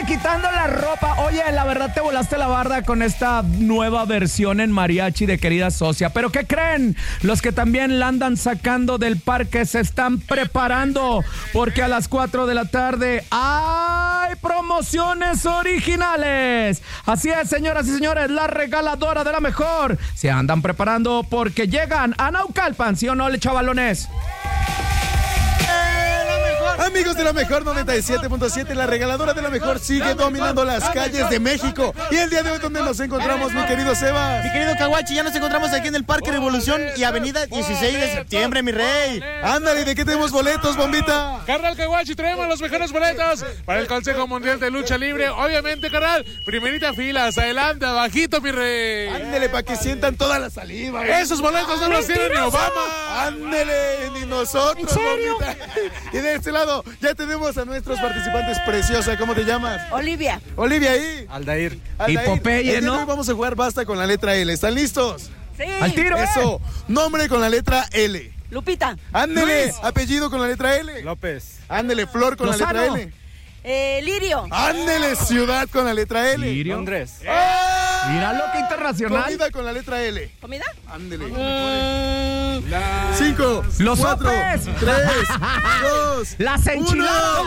quitando la ropa. Oye, la verdad te volaste la barda con esta nueva versión en mariachi de Querida Socia. ¿Pero qué creen? Los que también la andan sacando del parque se están preparando, porque a las 4 de la tarde hay promociones originales. Así es, señoras y señores, la regaladora de la mejor se andan preparando porque llegan a Naucalpan, ¿sí o no, chavalones? Amigos de la mejor 97.7, la regaladora de la mejor sigue dominando las calles de México. Y el día de hoy, ¿dónde nos encontramos, mi querido Sebas? Mi querido Caguachi, ya nos encontramos aquí en el Parque Revolución y Avenida 16 de Septiembre, mi rey. Ándale, ¿de qué tenemos boletos, bombita? Carnal Caguachi, traemos los mejores boletos para el Consejo Mundial de Lucha Libre. Obviamente, carnal, primerita fila, adelante, abajito, mi rey. Ándale, para que sientan toda la saliva. Esos boletos no los tiene ni Obama. Ándale, ni nosotros, bombita. Y de este lado ya tenemos a nuestros participantes. Preciosa, ¿cómo te llamas? Olivia. Olivia ahí. Aldair. Y Popeye, ¿no? Hoy vamos a jugar basta con la letra L. ¿Están listos? Sí. ¡Al tiro! Eso, nombre con la letra L. Lupita. Ándele, Luis. apellido con la letra L. López. Ándele, flor con Lozano. la letra L. Lirio. Ándele, ciudad con la letra L. Lirio. Andrés. Míralo, que internacional. Comida con la letra L. ¿Comida? Ándele. 5, Los 4, sopes. 3, 2, Las enchiladas.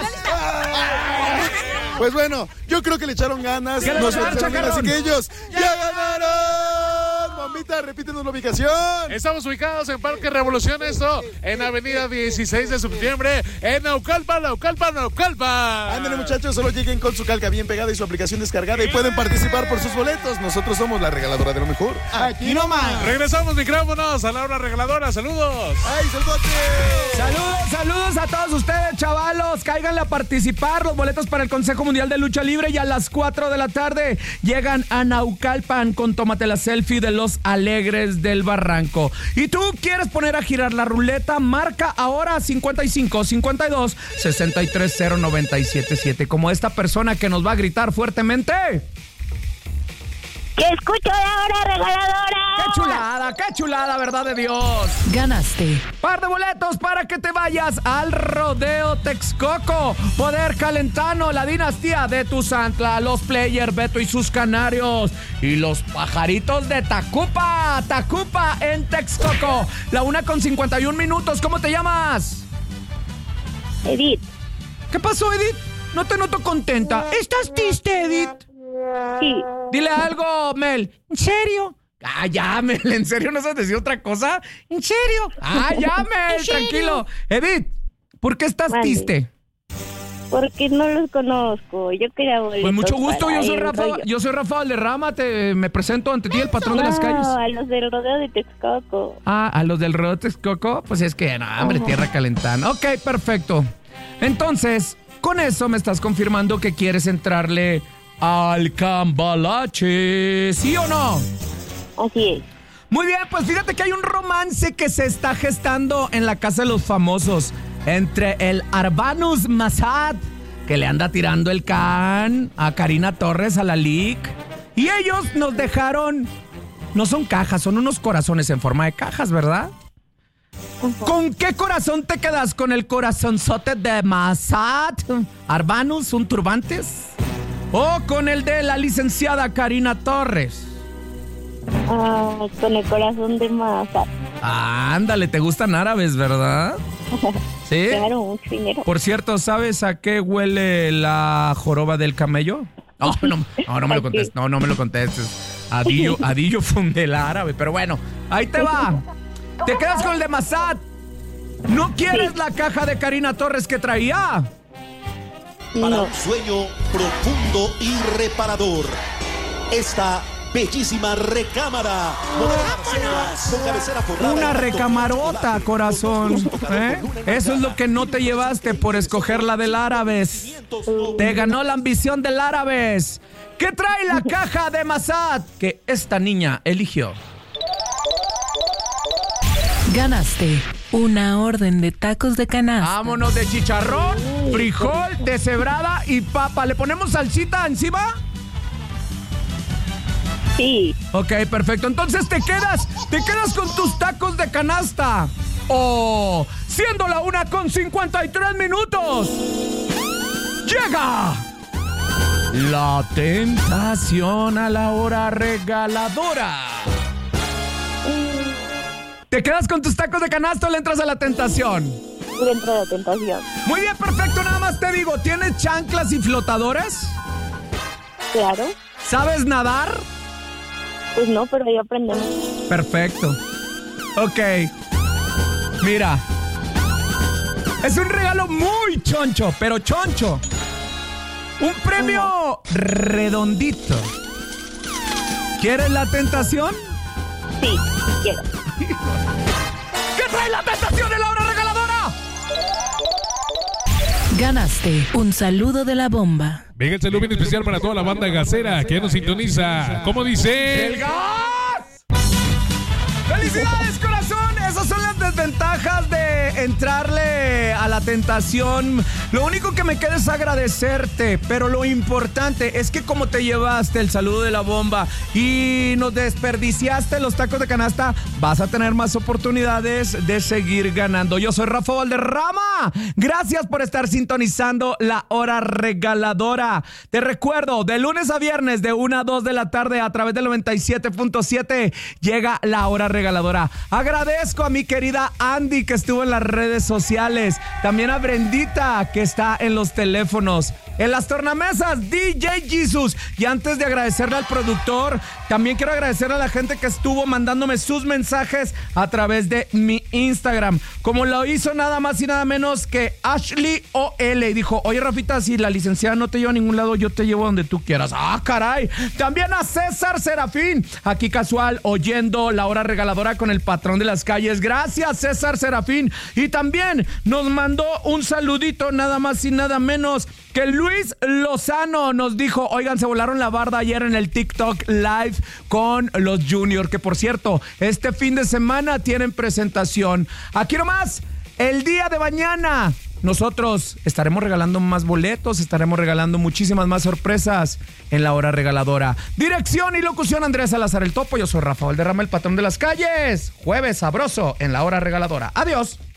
Pues bueno, yo creo que le echaron ganas. ¿Qué le Nos echaron, echaron ganas, así Chacarrón? que ellos ya ganaron. Bombita, repítenos la ubicación. Estamos ubicados en Parque Revolución, esto en Avenida 16 de Septiembre, en Naucalpan. Ándale, muchachos, solo lleguen con su calca bien pegada y su aplicación descargada y pueden participar por sus boletos. Nosotros somos la regaladora de lo mejor. Aquí nomás. Regresamos micrófonos a la hora regaladora. Saludos. ¡Ay, salvote! Saludos a todos ustedes, chavalos. Cáiganle a participar. Los boletos para el Consejo Mundial de Lucha Libre y a las 4 de la tarde llegan a Naucalpan con Tómate la Selfie de los Alegres del Barranco. ¿Y tú quieres poner a girar la ruleta? Marca ahora 55 52 63 0977, como esta persona que nos va a gritar fuertemente. ¡Que escucho la hora regaladora! ¡Qué chulada, verdad de Dios! Ganaste. Par de boletos para que te vayas al Rodeo Texcoco. Poder Calentano, la dinastía de Tuzantla, los Player Beto y sus canarios. Y los pajaritos de Tacupa. Tacupa en Texcoco. La 1:51. ¿Cómo te llamas? Edith, ¿Qué pasó, Edith? No te noto contenta. ¿Estás triste, Edith? sí, Dile algo, Mel. ¿En serio? Ah, ya, Mel, ¿en serio no sabes decir otra cosa? ¿En serio? Ah, ya, Mel, tranquilo. Edith, ¿por qué estás Mande. triste? porque no los conozco. Yo quería boletos. Pues mucho gusto, para yo soy Rafa Valderrama, me presento ante ti, el patrón de las calles. a los del rodeo de Texcoco. Ah, a los del Rodeo Texcoco, pues es que, no, hombre, tierra calentana. Ok, perfecto. Entonces, con eso me estás confirmando que quieres entrarle al cambalache, ¿sí o no? Así es. Muy bien, pues fíjate que hay un romance que se está gestando en la Casa de los Famosos entre el Arbanus Massad, que le anda tirando el can a Karina Torres, a la LIC, y ellos nos dejaron, no son cajas, son unos corazones en forma de cajas, ¿verdad? ¿Con qué corazón te quedas? ¿Con el corazonzote de Massad, Arbanus, un turbantes? ¿O con el de la licenciada Karina Torres? Con el corazón de masa. Ah, ándale, te gustan árabes, ¿verdad? ¿Sí? Claro, mucho dinero. Por cierto, ¿sabes a qué huele la joroba del camello? No me lo contestes. No me lo contestes. Adillo funde el árabe. Pero bueno, ahí te va. Te quedas con el de Massad. ¿No quieres la caja de Karina Torres que traía? Para No. un sueño profundo y reparador. Esta bellísima recámara. Con cabecera forrada Una en canto recamarota, chocolate. corazón. ¿Eh? Eso es lo que no te llevaste por escoger la del Árabes. Te ganó la ambición del Árabes. ¿Qué trae la caja de Massad que esta niña eligió? Ganaste una orden de tacos de canasta. Vámonos de chicharrón, frijol, deshebrada y papa. ¿Le ponemos salsita encima? Sí. Ok, perfecto. Entonces te quedas con tus tacos de canasta. Oh, siendo la 1:53. ¡Llega! La tentación a la hora regaladora. ¿Te quedas con tus tacos de canasta o le entras a la tentación? Dentro de la tentación. Muy bien, perfecto. Nada más te digo, ¿tienes chanclas y flotadores? Claro. ¿Sabes nadar? Pues no, pero ahí aprendemos. Perfecto. Ok. Mira. Es un regalo muy choncho, pero choncho. Un premio redondito. ¿Quieres la tentación? Sí, quiero. ¿Qué trae la tentación de la hora regaladora? Ganaste un saludo de la bomba. Venga, el saludo bien especial para toda la banda gasera que nos sintoniza. ¿Cómo dice? ¡El gas! ¡Felicidades, corazón! Esas son las desventajas de entrarle a la tentación. Lo único que me queda es agradecerte, pero lo importante es que como te llevaste el saludo de la bomba y nos desperdiciaste los tacos de canasta, vas a tener más oportunidades de seguir ganando. Yo soy Rafa Valderrama. Gracias por estar sintonizando la hora regaladora. Te recuerdo, de lunes a viernes de 1 a 2 de la tarde a través del 97.7 llega la hora regaladora. Agradezco a mi querida Andy que estuvo en las redes sociales. También a Brendita que está en los teléfonos. En las tornamesas, DJ Jesus. Y antes de agradecerle al productor, también quiero agradecerle a la gente que estuvo mandándome sus mensajes a través de mi Instagram. Como lo hizo nada más y nada menos que Ashley OL. Y dijo, oye Rafita, si la licenciada no te lleva a ningún lado, yo te llevo donde tú quieras. ¡Ah, caray! También a César Serafín, aquí casual, oyendo la hora regaladora con el patrón de las calles. Gracias, César Serafín. Y también nos mandó un saludito, nada más y nada menos que Luis Lozano nos dijo, oigan, se volaron la barda ayer en el TikTok Live con los Junior, que por cierto, este fin de semana tienen presentación. Aquí nomás, el día de mañana, nosotros estaremos regalando más boletos, estaremos regalando muchísimas más sorpresas en la hora regaladora. Dirección y locución, Andrés Salazar el Topo. Yo soy Rafa Valderrama, el patrón de las calles. Jueves sabroso en la hora regaladora. Adiós.